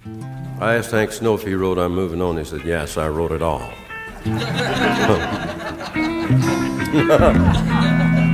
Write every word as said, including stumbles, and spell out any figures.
I asked Hank Snow if he wrote I'm Moving On. He said, yes, I wrote it all.